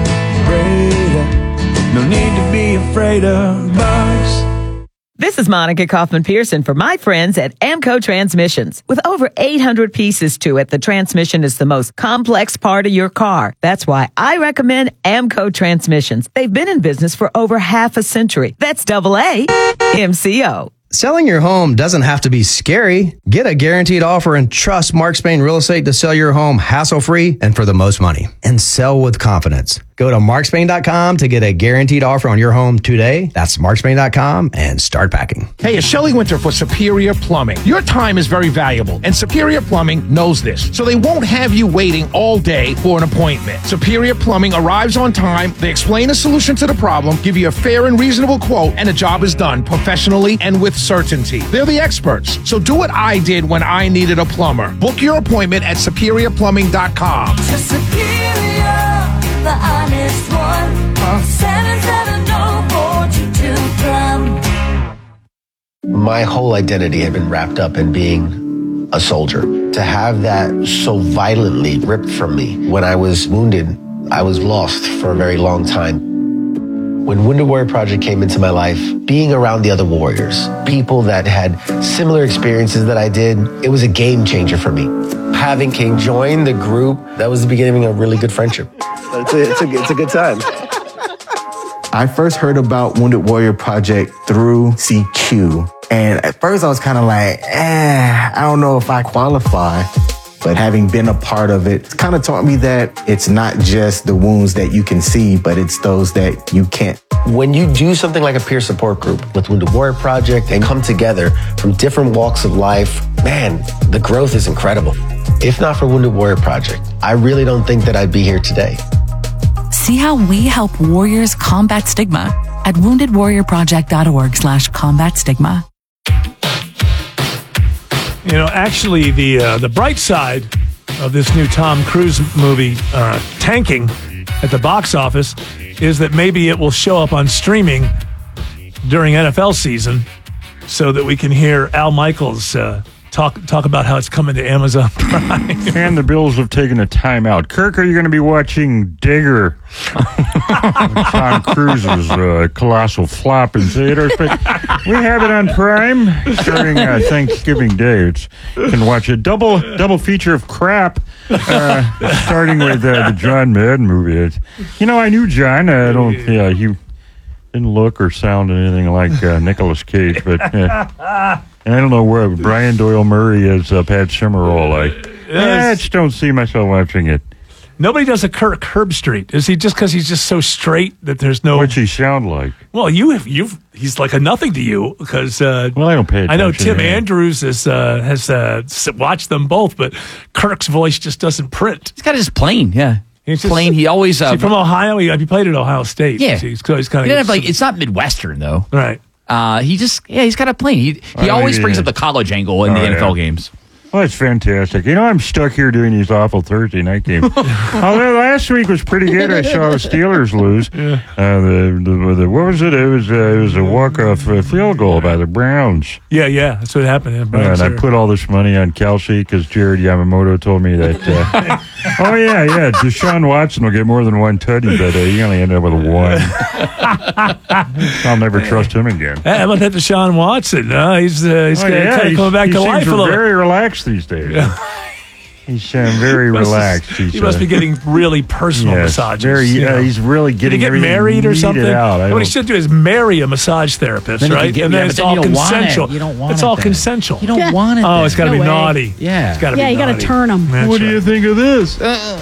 no need to be afraid of bugs. This is Monica Kaufman-Pearson for my friends at Amco Transmissions. With over 800 pieces to it, the transmission is the most complex part of your car. That's why I recommend Amco Transmissions. They've been in business for over half a century. That's AAMCO. Selling your home doesn't have to be scary. Get a guaranteed offer and trust Mark Spain Real Estate to sell your home hassle-free and for the most money. And sell with confidence. Go to markspain.com to get a guaranteed offer on your home today. That's markspain.com and start packing. Hey, it's Shelley Winter for Superior Plumbing. Your time is very valuable, and Superior Plumbing knows this, so they won't have you waiting all day for an appointment. Superior Plumbing arrives on time, they explain a solution to the problem, give you a fair and reasonable quote, and the job is done professionally and with certainty. They're the experts, so do what I did when I needed a plumber. Book your appointment at superiorplumbing.com. The honest one. Call 770-422-PLUM. My whole identity had been wrapped up in being a soldier. To have that so violently ripped from me when I was wounded, I was lost for a very long time. When Wounded Warrior Project came into my life, being around the other warriors, people that had similar experiences that I did, it was a game changer for me. Having King join the group, that was the beginning of a really good friendship. It's a good time. I first heard about Wounded Warrior Project through CQ. And at first I was kind of like, I don't know if I qualify. But having been a part of it, it's kind of taught me that it's not just the wounds that you can see, but it's those that you can't. When you do something like a peer support group with Wounded Warrior Project and come together from different walks of life, man, the growth is incredible. If not for Wounded Warrior Project, I really don't think that I'd be here today. See how we help warriors combat stigma at woundedwarriorproject.org/combat stigma. You know, actually, the bright side of this new Tom Cruise movie, tanking at the box office, is that maybe it will show up on streaming during NFL season so that we can hear Al Michaels talk about how it's coming to Amazon Prime. And the Bills have taken a timeout. Kirk, are you going to be watching Digger? Tom Cruise's colossal flop in theaters, but we have it on Prime starting Thanksgiving Day. You can watch a double feature of crap, starting with the John Madden movie. I knew John. He didn't look or sound anything like Nicolas Cage, but and I don't know where Brian Doyle Murray is Pat Summerall. I just don't see myself watching it. Nobody does a Kirk Herbstreit. Is he just because he's just so straight that there's no? What's he sound like? Well, he's like a nothing to you because. I don't pay attention. I know Tim Andrews has watched them both, but Kirk's voice just doesn't print. He's got his plane, yeah. He's plain. He always from Ohio. He played at Ohio State. Yeah, he's kind of it's not Midwestern though, right? He's got a plane. He always brings up the college angle in the NFL games. Well, it's fantastic. I'm stuck here doing these awful Thursday night games. Although last week was pretty good. I saw the Steelers lose. Yeah. What was it? It was a walk-off field goal by the Browns. Yeah. That's what happened. And I put all this money on Kelsey because Jared Yamamoto told me that. Deshaun Watson will get more than one tutty, but he only ended up with one. I'll never trust him again. How about that Deshaun Watson? He's kind of coming back to life a little. He's very relaxed these days. Yeah. He's very relaxed. He must be getting really personal massages. He's really getting. Did he get married or something? Out. What he should do is marry a massage therapist, right? And then it's all consensual. You don't want it. It's all consensual. You don't want it. Oh, it's got to be naughty. Yeah. It's gotta be you got to turn them. What do you think of this?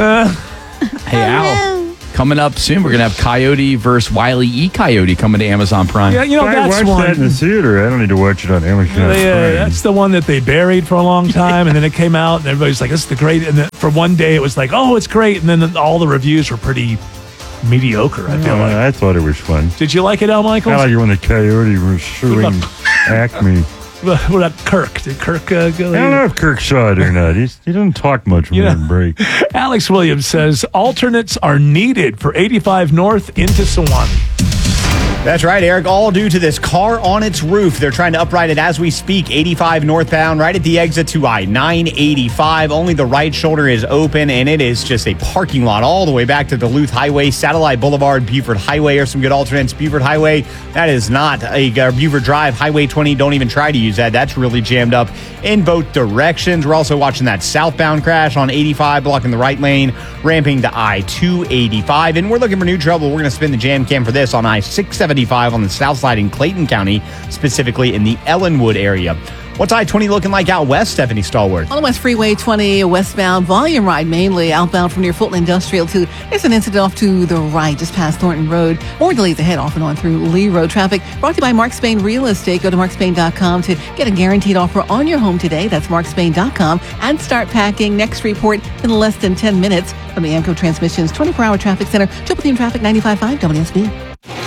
Hey, Al. Coming up soon, we're going to have Coyote versus Wile E. Coyote coming to Amazon Prime. Yeah, I that's watched one. that in the theater. I don't need to watch it on Amazon Prime. That's the one that they buried for a long time, and then it came out, and everybody's like, "This is the great." And then for one day, it was like, "Oh, it's great," and then all the reviews were pretty mediocre. I feel like. I thought it was fun. Did you like it, Al Michaels? I like it when the Coyote was suing Acme. What about Kirk? Did Kirk go? I don't know if Kirk saw it or not. He doesn't talk much when we break. Alex Williams says alternates are needed for 85 North into Sewanee. That's right, Eric. All due to this car on its roof. They're trying to upright it as we speak. 85 northbound, right at the exit to I-985. Only the right shoulder is open, and it is just a parking lot all the way back to Duluth Highway, Satellite Boulevard, Buford Highway are some good alternates. Buford Highway, that is not a Buford Drive. Highway 20, don't even try to use that. That's really jammed up in both directions. We're also watching that southbound crash on 85, blocking the right lane, ramping to I-285. And we're looking for new trouble. We're going to spin the jam cam for this on I-675 on the south side in Clayton County, specifically in the Ellenwood area. What's I-20 looking like out west, Stephanie Stallworth? On the West Freeway 20, westbound volume ride mainly outbound from near Fulton Industrial to there's an incident off to the right just past Thornton Road. More delays ahead off and on through Lee Road. Traffic brought to you by Mark Spain Real Estate. Go to markspain.com to get a guaranteed offer on your home today. That's markspain.com and start packing. Next report in less than 10 minutes from the AMCO Transmissions 24-hour traffic center. Triple Team Traffic 95.5 WSB.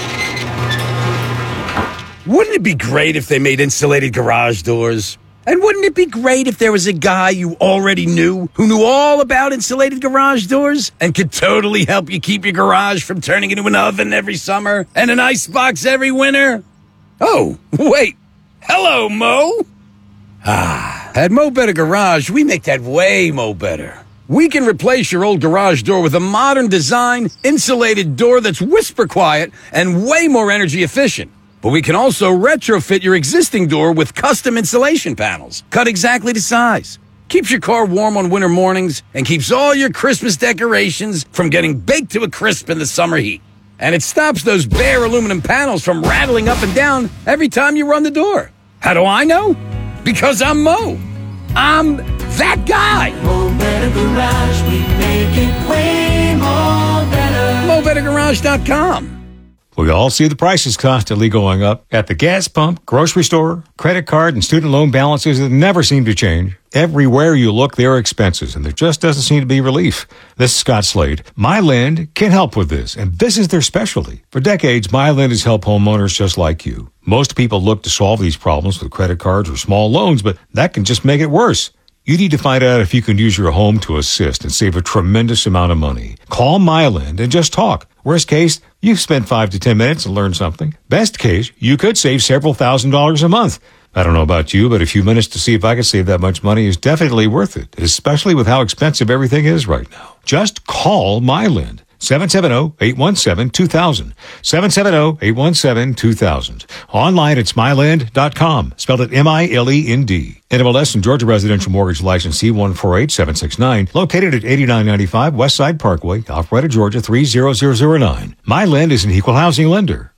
Wouldn't it be great if they made insulated garage doors? And wouldn't it be great if there was a guy you already knew who knew all about insulated garage doors and could totally help you keep your garage from turning into an oven every summer and an icebox every winter? Oh, wait. Hello, Mo. At Mo Better Garage, we make that way Mo Better. We can replace your old garage door with a modern design, insulated door that's whisper quiet and way more energy efficient. But we can also retrofit your existing door with custom insulation panels, cut exactly to size. Keeps your car warm on winter mornings and keeps all your Christmas decorations from getting baked to a crisp in the summer heat. And it stops those bare aluminum panels from rattling up and down every time you run the door. How do I know? Because I'm Mo. I'm that guy. Mo Better Garage, we make it way more better. MoBetterGarage.com. We all see the prices constantly going up at the gas pump, grocery store, credit card, and student loan balances that never seem to change. Everywhere you look, there are expenses, and there just doesn't seem to be relief. This is Scott Slade. MyLend can help with this, and this is their specialty. For decades, MyLend has helped homeowners just like you. Most people look to solve these problems with credit cards or small loans, but that can just make it worse. You need to find out if you can use your home to assist and save a tremendous amount of money. Call MyLend and just talk. Worst case, you spend 5 to 10 minutes and learn something. Best case, you could save several $1,000s a month. I don't know about you, but a few minutes to see if I can save that much money is definitely worth it, especially with how expensive everything is right now. Just call MyLend. 770-817-2000. 770-817-2000. Online, it's MyLend.com. Spelled it M-I-L-E-N-D. NMLS and Georgia Residential Mortgage License C148769. Located at 8995 Westside Parkway, Alpharetta, Georgia 30009. MyLend is an equal housing lender.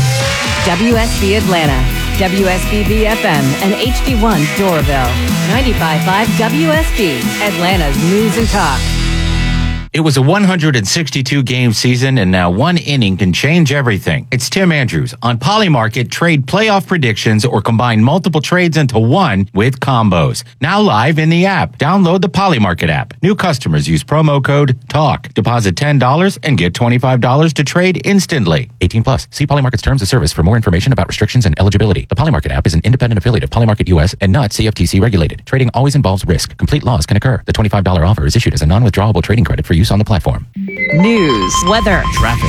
WSB Atlanta, WSB FM, and HD1 Doraville. 95.5 WSB, Atlanta's News and Talk. It was a 162-game season, and now one inning can change everything. It's Tim Andrews on Polymarket. Trade playoff predictions or combine multiple trades into one with combos. Now live in the app. Download the Polymarket app. New customers use promo code TALK. Deposit $10 and get $25 to trade instantly. 18 plus. See Polymarket's terms of service for more information about restrictions and eligibility. The Polymarket app is an independent affiliate of Polymarket US and not CFTC regulated. Trading always involves risk. Complete loss can occur. The $25 offer is issued as a non-withdrawable trading credit for use on the platform. News, weather, traffic.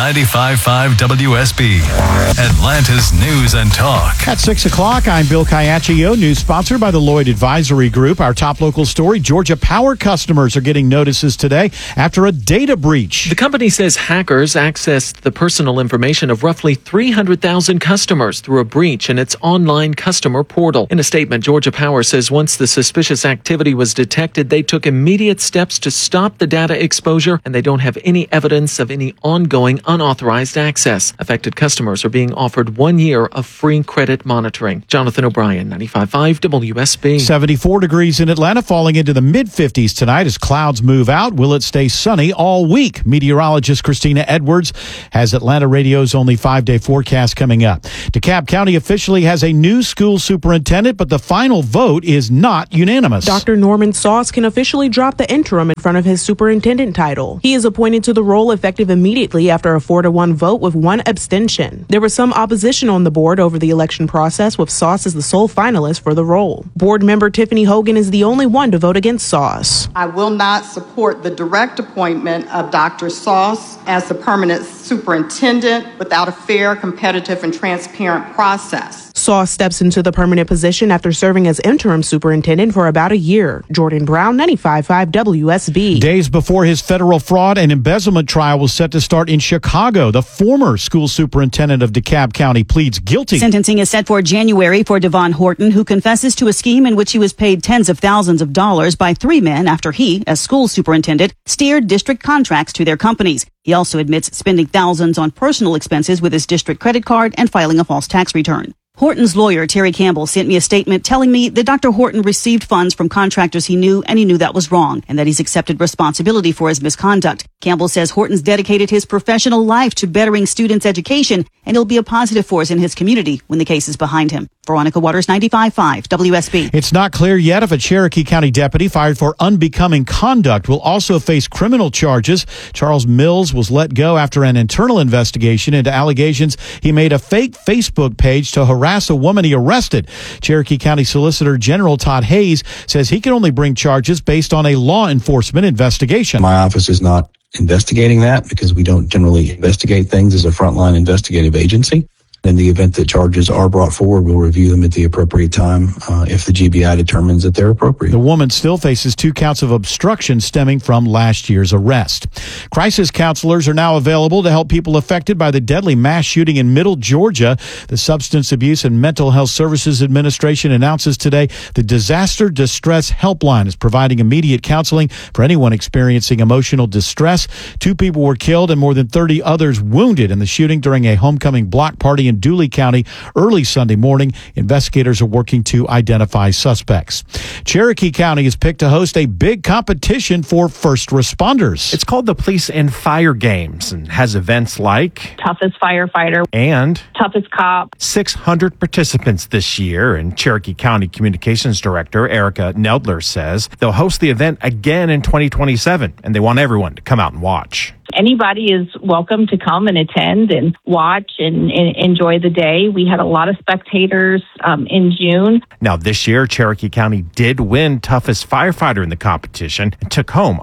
95.5 WSB, Atlanta's News and Talk. At 6 o'clock, I'm Bill Caiaccio, news sponsored by the Lloyd Advisory Group. Our top local story, Georgia Power customers are getting notices today after a data breach. The company says hackers accessed the personal information of roughly 300,000 customers through a breach in its online customer portal. In a statement, Georgia Power says once the suspicious activity was detected, they took immediate steps to stop the data exposure, and they don't have any evidence of any ongoing unauthorized access. Affected customers are being offered 1 year of free credit monitoring. Jonathan O'Brien, 95.5 WSB. 74 degrees in Atlanta, falling into the mid-50s tonight as clouds move out. Will it stay sunny all week? Meteorologist Christina Edwards has Atlanta Radio's only 5-day forecast coming up. DeKalb County officially has a new school superintendent, but the final vote is not unanimous. Dr. Norman Sauce can officially drop the interim in front of his superintendent title. He is appointed to the role effective immediately after a 4-1 vote with one abstention. There was some opposition on the board over the election process, with Sauce as the sole finalist for the role. Board member Tiffany Hogan is the only one to vote against Sauce. I will not support the direct appointment of Dr. Sauce as the permanent superintendent without a fair, competitive, and transparent process. Sauce steps into the permanent position after serving as interim superintendent for about a year. Jordan Brown, 95.5 WSB. Days before his federal fraud and embezzlement trial was set to start in Chicago, the former school superintendent of DeKalb County pleads guilty. Sentencing is set for January for Devon Horton, who confesses to a scheme in which he was paid tens of thousands of dollars by 3 men after he, as school superintendent, steered district contracts to their companies. He also admits spending thousands on personal expenses with his district credit card and filing a false tax return. Horton's lawyer, Terry Campbell, sent me a statement telling me that Dr. Horton received funds from contractors he knew, and he knew that was wrong, and that he's accepted responsibility for his misconduct. Campbell says Horton's dedicated his professional life to bettering students' education, and he'll be a positive force in his community when the case is behind him. Veronica Waters, 95.5 WSB. It's not clear yet if a Cherokee County deputy fired for unbecoming conduct will also face criminal charges. Charles Mills was let go after an internal investigation into allegations he made a fake Facebook page to harass a woman he arrested. Cherokee County Solicitor General Todd Hayes says he can only bring charges based on a law enforcement investigation. My office is not investigating that because we don't generally investigate things as a frontline investigative agency. In the event that charges are brought forward, we'll review them at the appropriate time if the GBI determines that they're appropriate. The woman still faces 2 counts of obstruction stemming from last year's arrest. Crisis counselors are now available to help people affected by the deadly mass shooting in Middle Georgia. The Substance Abuse and Mental Health Services Administration announces today the Disaster Distress Helpline is providing immediate counseling for anyone experiencing emotional distress. 2 people were killed and more than 30 others wounded in the shooting during a homecoming block party in Dooley County early Sunday morning. Investigators are working to identify suspects. Cherokee County is picked to host a big competition for first responders. It's called the Police and Fire Games and has events like Toughest Firefighter and Toughest Cop. 600 participants this year, and Cherokee County Communications Director Erica Neldler says they'll host the event again in 2027, and they want everyone to come out and watch. Anybody is welcome to come and attend and watch and enjoy the day. We had a lot of spectators in June. Now, this year, Cherokee County did win Toughest Firefighter in the competition and took home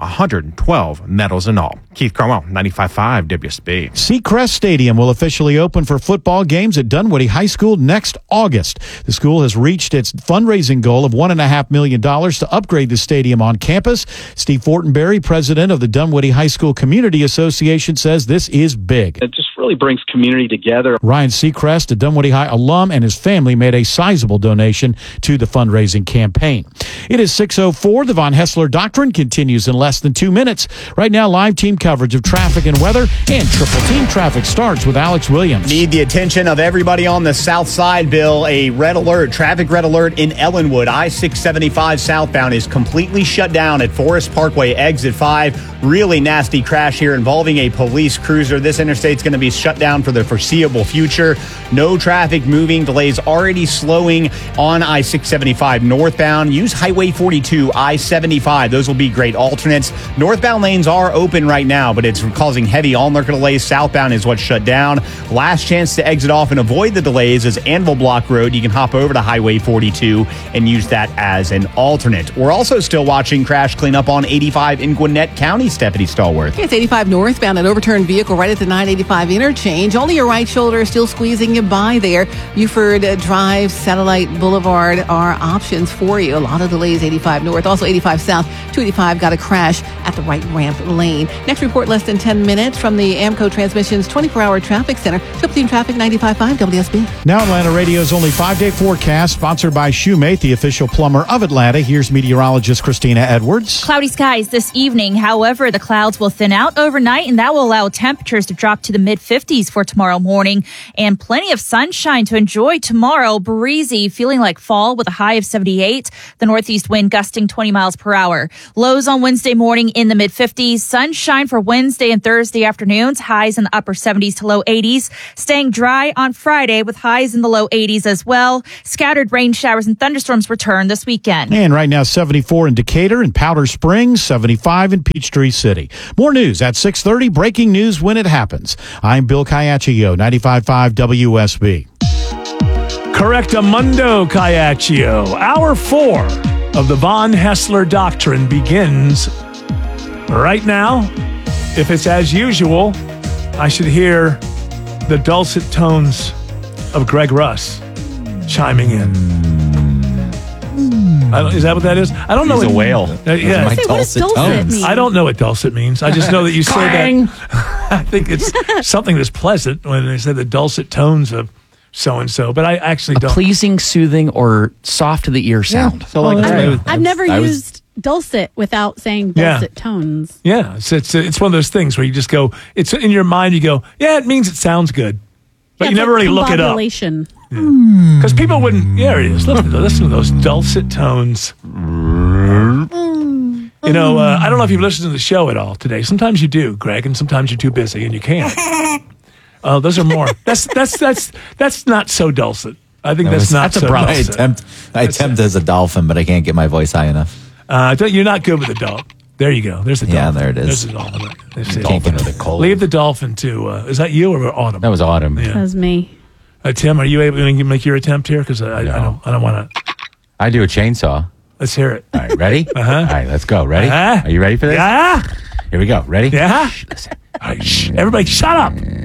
112 medals in all. Keith Cromwell, 95.5 WSB. Seacrest Stadium will officially open for football games at Dunwoody High School next August. The school has reached its fundraising goal of $1.5 million to upgrade the stadium on campus. Steve Fortenberry, president of the Dunwoody High School Community Association, Association says this is big. It just really brings community together. Ryan Seacrest, a Dunwoody High alum, and his family made a sizable donation to the fundraising campaign. It is 6:04. The Von Hessler Doctrine continues in less than 2 minutes. Right now, live team coverage of traffic and weather and triple team traffic starts with Alex Williams. Need the attention of everybody on the south side, Bill. A red alert, traffic red alert in Ellenwood. I-675 southbound is completely shut down at Forest Parkway, exit 5. Really nasty crash here involving a police cruiser. This interstate's going to be shut down for the foreseeable future. No traffic moving. Delays already slowing on I-675 northbound. Use Highway 42, I-75. Those will be great alternates. Northbound lanes are open right now, but it's causing heavy all-market delays. Southbound is what's shut down. Last chance to exit off and avoid the delays is Anvil Block Road. You can hop over to Highway 42 and use that as an alternate. We're also still watching crash cleanup on 85 in Gwinnett County, Stephanie Stallworth. It's 85 northbound, an overturned vehicle right at the 985 interchange. Only your right shoulder is still squeezing you by there. Buford Drive, Satellite Boulevard are options for you. A lot of delays, 85 north. Also 85 south, 285 got a crash at the right ramp lane. Next report, less than 10 minutes from the Amco Transmissions 24-hour traffic center. Triple Team Traffic, 95.5 WSB. Now Atlanta Radio's only 5-day forecast, sponsored by Shoemate, the official plumber of Atlanta. Here's meteorologist Christina Edwards. Cloudy skies this evening. However, the clouds will thin out overnight, and that will allow temperatures to drop to the mid-50s for tomorrow morning. And plenty of sunshine to enjoy tomorrow. Breezy, feeling like fall with a high of 78. The northeast wind gusting 20 miles per hour. Lows on Wednesday morning in the mid-50s. Sunshine for Wednesday and Thursday afternoons. Highs in the upper 70s to low 80s. Staying dry on Friday with highs in the low 80s as well. Scattered rain showers and thunderstorms return this weekend. And right now, 74 in Decatur and Powder Springs, 75 in Peachtree City. More news at 6:30. Breaking news when it happens. I'm Bill Caiaccio, 95.5 WSB. Correctamundo, Caiaccio. Hour 4 of the Von Hessler Doctrine begins right now. If it's as usual, I should hear the dulcet tones of Greg Russ chiming in. Is that what that is? I don't know. He's a whale. Yeah. What does dulcet mean? I don't know what dulcet means. I just know that you say that. I think it's something that's pleasant when they say the dulcet tones of so-and-so, but I actually don't. Pleasing, soothing, or soft to the ear sound. So like I've never used dulcet without saying dulcet tones. Yeah, it's one of those things where you just go, it's in your mind, you go, yeah, it means it sounds good. But you never really look it up. Because people wouldn't, yeah, it is. Listen to those dulcet tones. You know, I don't know if you've listened to the show at all today. Sometimes you do, Greg, and sometimes you're too busy and you can't. Those are more. That's not so dulcet. I think that's not so dulcet. I attempt as a dolphin, but I can't get my voice high enough. You're not good with the dog. There you go. There's the dolphin. Yeah, there it is. There's the dolphin. Can't get the cold. Leave the dolphin to, is that you or Autumn? That was Autumn. That was me. Tim, are you able to make your attempt here? Because I don't want to. I do a chainsaw. Let's hear it. All right, ready? All right, let's go. Ready? Uh-huh. Are you ready for this? Yeah. Here we go. Ready? Yeah. Shh, listen. All right, shh. Everybody, shut up.